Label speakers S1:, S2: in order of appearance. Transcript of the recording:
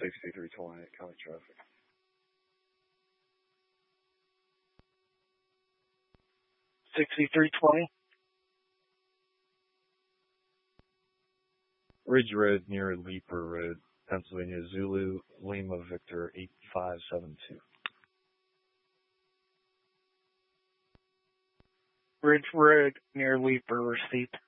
S1: 6320, county traffic. Ridge Road near Leaper Road, Pennsylvania, Zulu, Lima, Victor, 8572.
S2: Ridge Road near Leaper, received.